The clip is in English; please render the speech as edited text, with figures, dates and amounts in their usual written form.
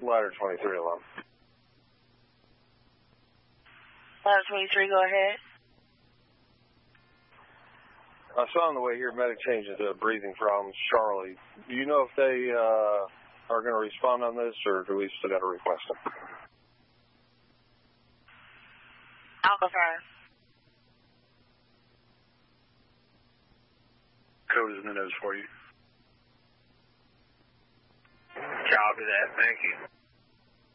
Ladder 23 alarm. Ladder 23, go ahead. I saw on the way here medic changes breathing problems, Charlie. Do you know if they are going to respond on this, or do we still got to request them? I'll confirm. Code is in the nose for you. Copy that. Thank you.